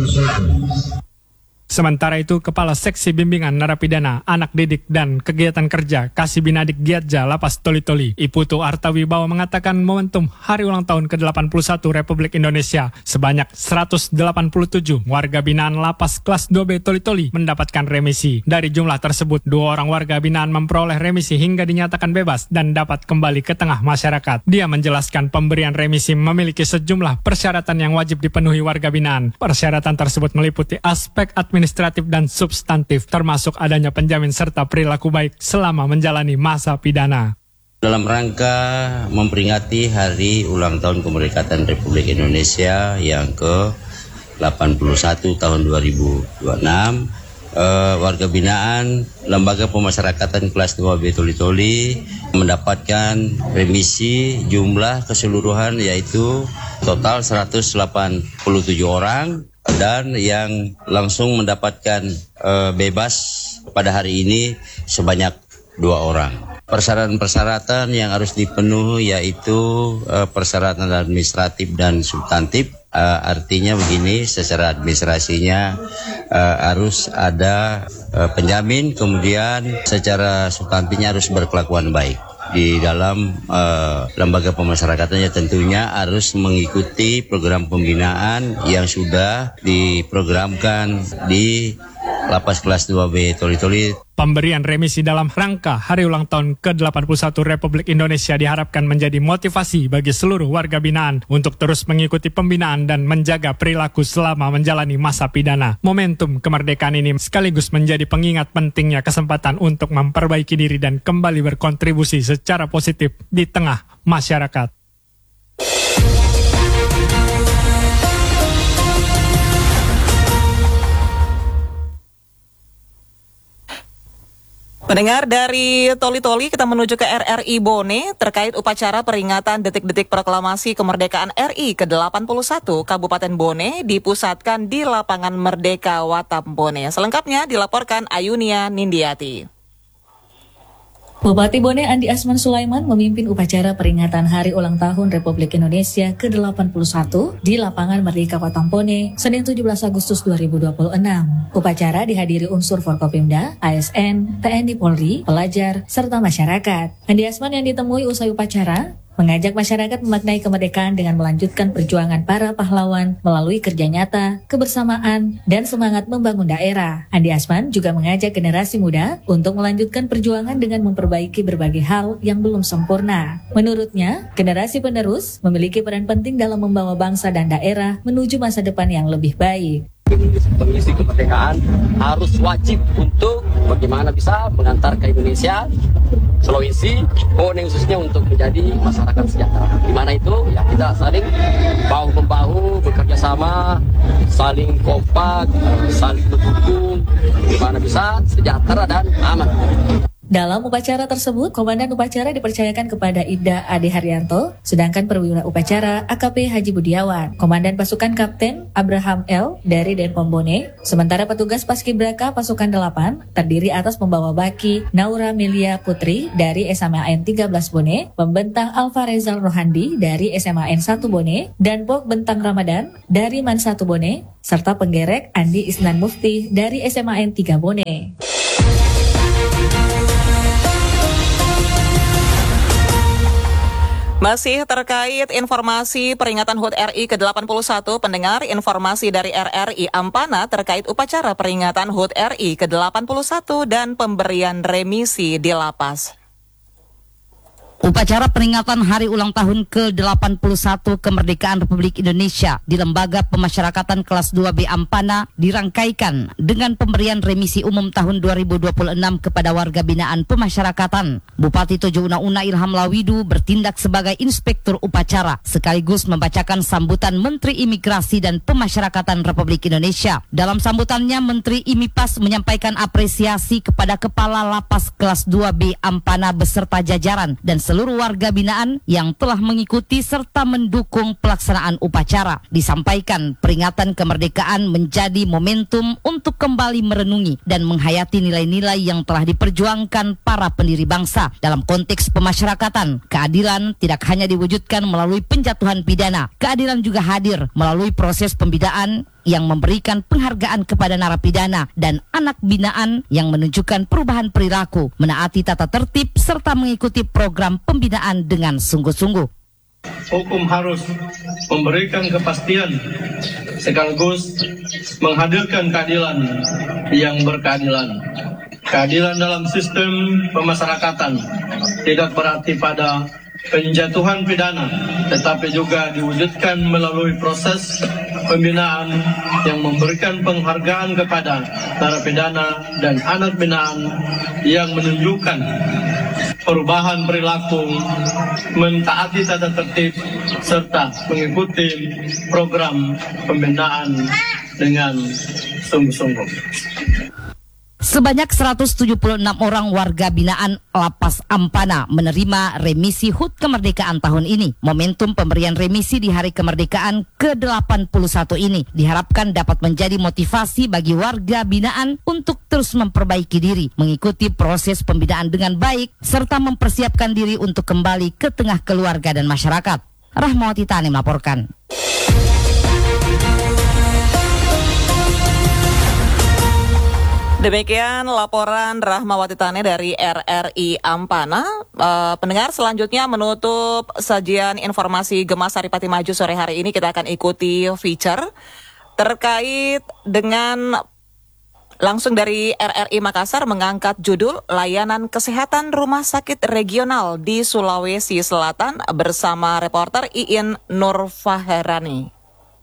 Sementara itu, Kepala Seksi Bimbingan Narapidana, Anak Didik, dan Kegiatan Kerja Kasih Binadik Giatja Lapas Toli-Toli, Iputu Artawibawa mengatakan momentum Hari Ulang Tahun ke-81 Republik Indonesia sebanyak 187 warga binaan Lapas Kelas 2B Toli-Toli mendapatkan remisi. Dari jumlah tersebut, 2 orang warga binaan memperoleh remisi hingga dinyatakan bebas dan dapat kembali ke tengah masyarakat. Dia menjelaskan pemberian remisi memiliki sejumlah persyaratan yang wajib dipenuhi warga binaan. Persyaratan tersebut meliputi aspek administratif dan substantif, termasuk adanya penjamin serta perilaku baik selama menjalani masa pidana. Dalam rangka memperingati Hari Ulang Tahun Kemerdekaan Republik Indonesia yang ke-81 tahun 2026, warga binaan Lembaga Pemasyarakatan Kelas 2B Toli-Toli mendapatkan remisi jumlah keseluruhan yaitu total 187 orang. Dan yang langsung mendapatkan bebas pada hari ini sebanyak 2 orang. Persyaratan-persyaratan yang harus dipenuhi yaitu persyaratan administratif dan substantif. Artinya begini, secara administrasinya harus ada penjamin, kemudian secara substantifnya harus berkelakuan baik. Di dalam lembaga pemasyarakatan tentunya harus mengikuti program pembinaan yang sudah diprogramkan di Lapas Kelas 2B Toli-Toli. Pemberian remisi dalam rangka Hari Ulang Tahun ke-81 Republik Indonesia diharapkan menjadi motivasi bagi seluruh warga binaan untuk terus mengikuti pembinaan dan menjaga perilaku selama menjalani masa pidana. Momentum kemerdekaan ini sekaligus menjadi pengingat pentingnya kesempatan untuk memperbaiki diri dan kembali berkontribusi secara positif di tengah masyarakat. Pendengar, dari Toli-Toli kita menuju ke RRI Bone terkait upacara peringatan detik-detik proklamasi kemerdekaan RI ke-81 Kabupaten Bone dipusatkan di Lapangan Merdeka Watam Bone. Selengkapnya dilaporkan Ayunia Nindiati. Bupati Bone Andi Asman Sulaiman memimpin upacara peringatan Hari Ulang Tahun Republik Indonesia ke-81 di Lapangan Merdeka Watam Bone, Senin 17 Agustus 2026. Upacara dihadiri unsur Forkopimda, ASN, TNI Polri, pelajar, serta masyarakat. Andi Asman yang ditemui usai upacara mengajak masyarakat memaknai kemerdekaan dengan melanjutkan perjuangan para pahlawan melalui kerja nyata, kebersamaan, dan semangat membangun daerah. Andi Asman juga mengajak generasi muda untuk melanjutkan perjuangan dengan memperbaiki berbagai hal yang belum sempurna. Menurutnya, generasi penerus memiliki peran penting dalam membawa bangsa dan daerah menuju masa depan yang lebih baik. Pengisi kemerdekaan harus wajib untuk bagaimana bisa mengantar ke Indonesia, Sulawesi, Bone khususnya untuk menjadi masyarakat sejahtera. Di mana itu ya kita saling bahu-membahu, bekerja sama, saling kompak, saling mendukung, di mana bisa sejahtera dan aman. Dalam upacara tersebut, Komandan Upacara dipercayakan kepada Ibda Ade Haryanto, sedangkan Perwira Upacara AKP Haji Budiawan, Komandan Pasukan Kapten Abraham L. dari Denpom Bone, sementara petugas Paskibraka Pasukan 8 terdiri atas pembawa baki Naura Melia Putri dari SMAN 13 Bone, Pembentang Alfa Rezal Rohandi dari SMAN 1 Bone, dan Pok Bentang Ramadan dari Man 1 Bone, serta penggerek Andi Isnan Mufti dari SMAN 3 Bone. Masih terkait informasi peringatan HUT RI ke-81, pendengar, informasi dari RRI Ampana terkait upacara peringatan HUT RI ke-81 dan pemberian remisi di lapas. Upacara peringatan Hari Ulang Tahun ke-81 Kemerdekaan Republik Indonesia di Lembaga Pemasyarakatan Kelas 2B Ampana dirangkaikan dengan pemberian remisi umum tahun 2026 kepada warga binaan pemasyarakatan. Bupati Tojo Una-Una Ilham Lawidu bertindak sebagai inspektur upacara sekaligus membacakan sambutan Menteri Imigrasi dan Pemasyarakatan Republik Indonesia. Dalam sambutannya, Menteri IMIPAS menyampaikan apresiasi kepada Kepala Lapas Kelas 2B Ampana beserta jajaran dan seluruh warga binaan yang telah mengikuti serta mendukung pelaksanaan upacara. Disampaikan peringatan kemerdekaan menjadi momentum untuk kembali merenungi dan menghayati nilai-nilai yang telah diperjuangkan para pendiri bangsa. Dalam konteks pemasyarakatan, keadilan tidak hanya diwujudkan melalui penjatuhan pidana. Keadilan juga hadir melalui proses pembinaan yang memberikan penghargaan kepada narapidana dan anak binaan yang menunjukkan perubahan perilaku, menaati tata tertib, serta mengikuti program pembinaan dengan sungguh-sungguh. Hukum harus memberikan kepastian sekaligus menghadirkan keadilan yang berkeadilan. Keadilan dalam sistem pemasyarakatan tidak berarti pada penjatuhan pidana, tetapi juga diwujudkan melalui proses pembinaan yang memberikan penghargaan kepada narapidana dan anak binaan yang menunjukkan perubahan perilaku, mentaati tata tertib, serta mengikuti program pembinaan dengan sungguh-sungguh. Sebanyak 176 orang warga binaan Lapas Ampana menerima remisi HUT kemerdekaan tahun ini. Momentum pemberian remisi di Hari Kemerdekaan ke-81 ini diharapkan dapat menjadi motivasi bagi warga binaan untuk terus memperbaiki diri, mengikuti proses pembinaan dengan baik, serta mempersiapkan diri untuk kembali ke tengah keluarga dan masyarakat. Rahmawati Tani melaporkan. Demikian laporan Rahmawati Tane dari RRI Ampana. Pendengar, selanjutnya menutup sajian informasi Gema Saripati Maju sore hari ini, kita akan ikuti feature terkait dengan langsung dari RRI Makassar mengangkat judul Layanan Kesehatan Rumah Sakit Regional di Sulawesi Selatan bersama reporter Iin Nurfaherani.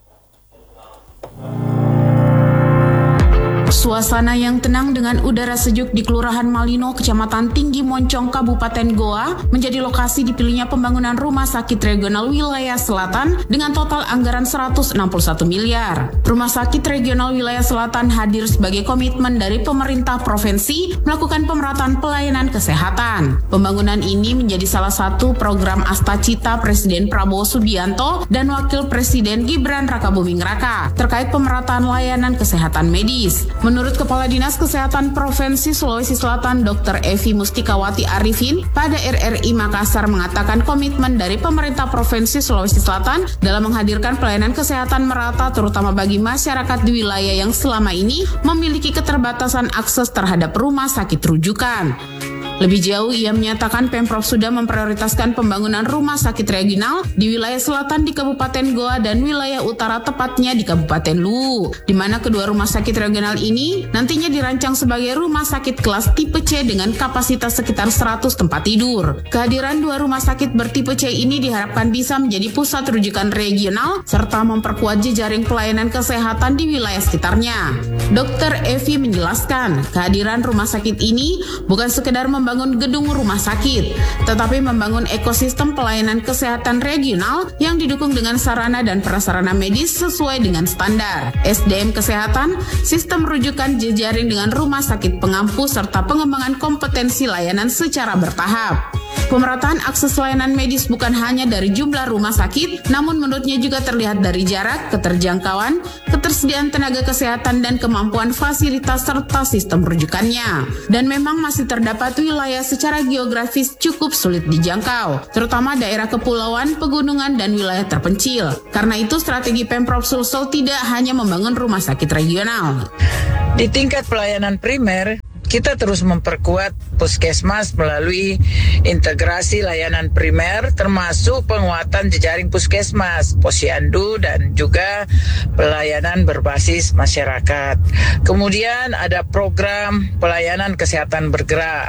Suasana yang tenang dengan udara sejuk di Kelurahan Malino, Kecamatan Tinggi Moncong, Kabupaten Goa, menjadi lokasi dipilihnya pembangunan Rumah Sakit Regional Wilayah Selatan dengan total anggaran 161 miliar. Rumah Sakit Regional Wilayah Selatan hadir sebagai komitmen dari pemerintah provinsi melakukan pemerataan pelayanan kesehatan. Pembangunan ini menjadi salah satu program Astacita Presiden Prabowo Subianto dan Wakil Presiden Gibran Rakabuming Raka terkait pemerataan layanan kesehatan medis. Menurut Kepala Dinas Kesehatan Provinsi Sulawesi Selatan Dr. Evi Mustikawati Arifin, pada RRI Makassar mengatakan komitmen dari pemerintah Provinsi Sulawesi Selatan dalam menghadirkan pelayanan kesehatan merata terutama bagi masyarakat di wilayah yang selama ini memiliki keterbatasan akses terhadap rumah sakit rujukan. Lebih jauh, ia menyatakan Pemprov sudah memprioritaskan pembangunan rumah sakit regional di wilayah selatan di Kabupaten Goa dan wilayah utara tepatnya di Kabupaten Luwu, di mana kedua rumah sakit regional ini nantinya dirancang sebagai rumah sakit kelas tipe C dengan kapasitas sekitar 100 tempat tidur. Kehadiran dua rumah sakit bertipe C ini diharapkan bisa menjadi pusat rujukan regional serta memperkuat jejaring pelayanan kesehatan di wilayah sekitarnya. Dr. Evi menjelaskan, kehadiran rumah sakit ini bukan sekedar membangun gedung rumah sakit, tetapi membangun ekosistem pelayanan kesehatan regional yang didukung dengan sarana dan prasarana medis sesuai dengan standar SDM kesehatan, sistem rujukan jejaring dengan rumah sakit pengampu, serta pengembangan kompetensi layanan secara bertahap. Pemerataan akses layanan medis bukan hanya dari jumlah rumah sakit, namun menurutnya juga terlihat dari jarak, keterjangkauan, ketersediaan tenaga kesehatan, dan kemampuan fasilitas serta sistem rujukannya. Dan memang masih terdapat wilayah secara geografis cukup sulit dijangkau, terutama daerah kepulauan, pegunungan, dan wilayah terpencil. Karena itu strategi Pemprov Sulsel tidak hanya membangun rumah sakit regional. Di tingkat pelayanan primer, kita terus memperkuat puskesmas melalui integrasi layanan primer termasuk penguatan jejaring puskesmas, posyandu, dan juga pelayanan berbasis masyarakat. Kemudian ada program pelayanan kesehatan bergerak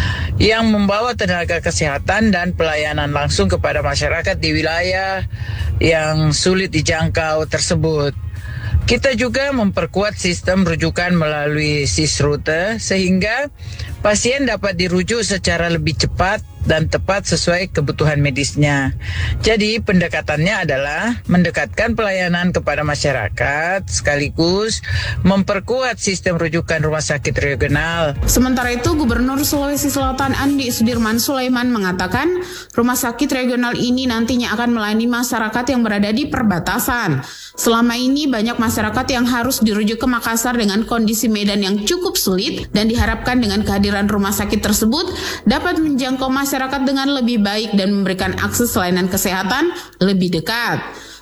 yang membawa tenaga kesehatan dan pelayanan langsung kepada masyarakat di wilayah yang sulit dijangkau tersebut. Kita juga memperkuat sistem rujukan melalui SIS-Rute sehingga pasien dapat dirujuk secara lebih cepat dan tepat sesuai kebutuhan medisnya. Jadi pendekatannya adalah mendekatkan pelayanan kepada masyarakat sekaligus memperkuat sistem rujukan rumah sakit regional. Sementara itu, Gubernur Sulawesi Selatan Andi Sudirman Sulaiman mengatakan rumah sakit regional ini nantinya akan melayani masyarakat yang berada di perbatasan. Selama ini banyak masyarakat yang harus dirujuk ke Makassar dengan kondisi medan yang cukup sulit, dan diharapkan dengan kehadiran rumah sakit tersebut dapat menjangkau masyarakat dengan lebih baik dan memberikan akses layanan kesehatan lebih dekat.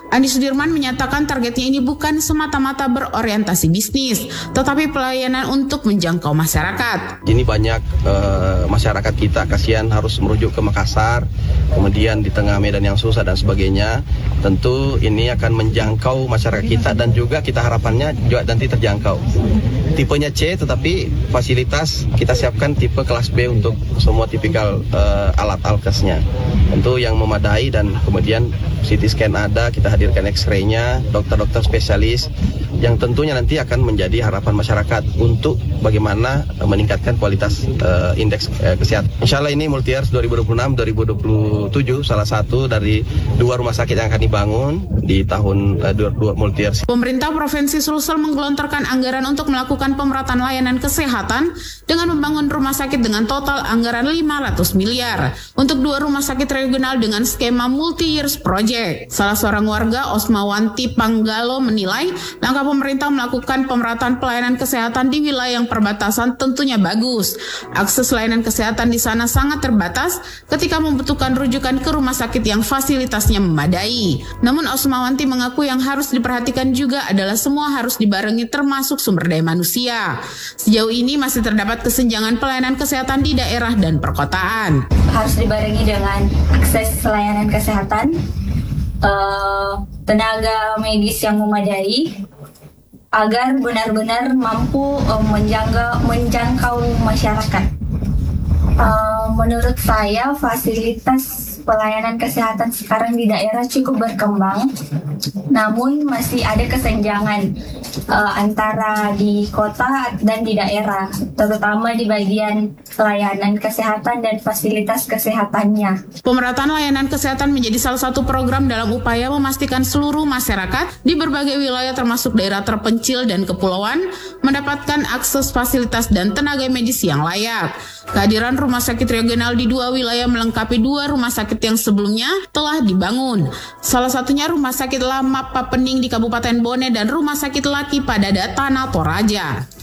Andi Sudirman menyatakan targetnya ini bukan semata-mata berorientasi bisnis, tetapi pelayanan untuk menjangkau masyarakat. Ini banyak masyarakat kita kasihan harus merujuk ke Makassar, kemudian di tengah medan yang susah dan sebagainya. Tentu ini akan menjangkau masyarakat kita dan juga kita harapannya juga nanti terjangkau. Tipenya C, tetapi fasilitas kita siapkan tipe kelas B untuk semua tipikal alat alkesnya. Tentu yang memadai dan kemudian CT scan ada, kita hadirkan X-ray-nya, dokter-dokter spesialis yang tentunya nanti akan menjadi harapan masyarakat untuk bagaimana meningkatkan kualitas indeks kesehatan. Insya Allah ini Multiers 2026-2027 salah satu dari 2 rumah sakit yang akan dibangun di tahun 22 Multiers. Pemerintah Provinsi Sulsel menggelontorkan anggaran untuk melakukan pemerataan layanan kesehatan dengan membangun rumah sakit dengan total anggaran 500 miliar untuk 2 rumah sakit regional dengan skema multi-years project. Salah seorang warga, Osmawanti Panggalo, menilai langkah pemerintah melakukan pemerataan pelayanan kesehatan di wilayah yang perbatasan tentunya bagus. Akses layanan kesehatan di sana sangat terbatas ketika membutuhkan rujukan ke rumah sakit yang fasilitasnya memadai. Namun Osmawanti mengaku yang harus diperhatikan juga adalah semua harus dibarengi termasuk sumber daya manusia. Sejauh ini masih terdapat kesenjangan pelayanan kesehatan di daerah dan perkotaan. Harus dibarengi dengan akses layanan kesehatan, tenaga medis yang memadai, agar benar-benar mampu menjangkau masyarakat. Menurut saya fasilitas pelayanan kesehatan sekarang di daerah cukup berkembang, namun masih ada kesenjangan antara di kota dan di daerah, terutama di bagian pelayanan kesehatan dan fasilitas kesehatannya. Pemerataan layanan kesehatan menjadi salah satu program dalam upaya memastikan seluruh masyarakat di berbagai wilayah termasuk daerah terpencil dan kepulauan mendapatkan akses fasilitas dan tenaga medis yang layak. Kehadiran rumah sakit regional di 2 wilayah melengkapi 2 rumah sakit yang sebelumnya telah dibangun. Salah satunya Rumah Sakit Lama Papening di Kabupaten Bone dan Rumah Sakit Laki Padada Tanah Toraja.